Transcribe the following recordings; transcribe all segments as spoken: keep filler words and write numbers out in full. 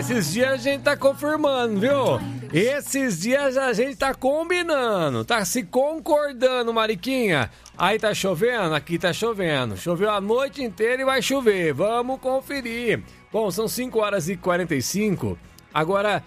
esses dias a gente tá confirmando, viu? Esses dias a gente tá combinando, tá se concordando, Mariquinha. Aí tá chovendo? Aqui tá chovendo. Choveu a noite inteira e vai chover. Vamos conferir. Bom, são cinco horas e quarenta e cinco. Agora,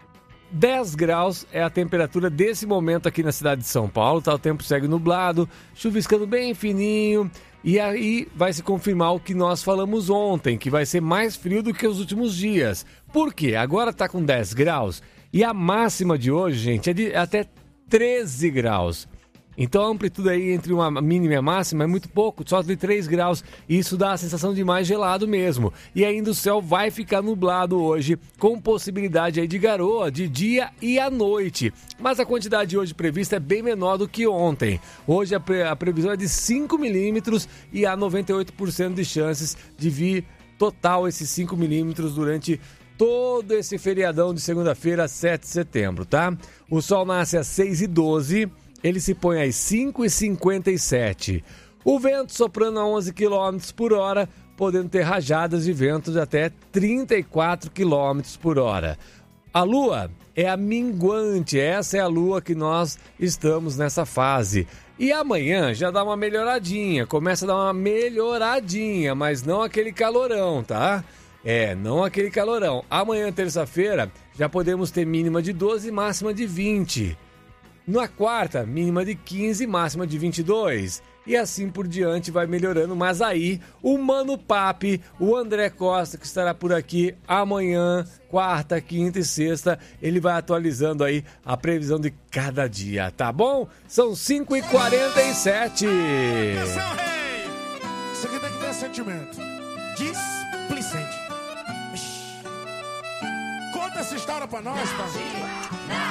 dez graus é a temperatura desse momento aqui na cidade de São Paulo, tá? O tempo segue nublado, chuviscando bem fininho, e aí vai se confirmar o que nós falamos ontem, que vai ser mais frio do que os últimos dias. Por quê? Agora tá com dez graus, e a máxima de hoje, gente, é de até treze graus. Então a amplitude aí entre uma mínima e a máxima é muito pouco, só de três graus, e isso dá a sensação de mais gelado mesmo. E ainda o céu vai ficar nublado hoje, com possibilidade aí de garoa de dia e à noite. Mas a quantidade hoje prevista é bem menor do que ontem. Hoje a, pre- a previsão é de cinco milímetros e há noventa e oito por cento de chances de vir total esses cinco milímetros durante todo esse feriadão de segunda-feira, sete de setembro, tá? O sol nasce às seis e doze. Ele se põe às cinco e cinquenta e sete. O vento soprando a onze quilômetros por hora, podendo ter rajadas de vento de até trinta e quatro quilômetros por hora. A lua é a minguante, essa é a lua que nós estamos nessa fase. E amanhã já dá uma melhoradinha, começa a dar uma melhoradinha, mas não aquele calorão, tá? É, não aquele calorão. Amanhã, terça-feira, já podemos ter mínima de doze e máxima de vinte. Na quarta, mínima de quinze, máxima de vinte e dois. E assim por diante vai melhorando. Mas aí, o Mano Papi, o André Costa, que estará por aqui amanhã, quarta, quinta e sexta, ele vai atualizando aí a previsão de cada dia, tá bom? São cinco e quarenta e sete. Atenção, rei! Isso aqui tem que ter sentimento. Displicente. Conta essa história pra nós, pai.